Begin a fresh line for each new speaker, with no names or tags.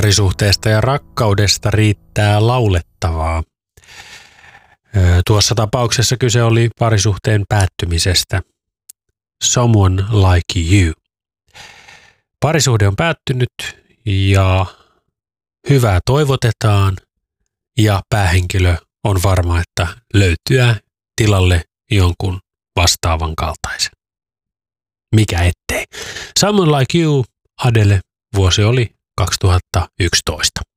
Parisuhteesta ja rakkaudesta riittää laulettavaa. Tuossa tapauksessa kyse oli parisuhteen päättymisestä. Someone like you. Parisuhde on päättynyt ja hyvää toivotetaan ja päähenkilö on varma, että löytyy tilalle jonkun vastaavan kaltaisen. Mikä ettei. Someone like you, Adele, vuosi oli 2011.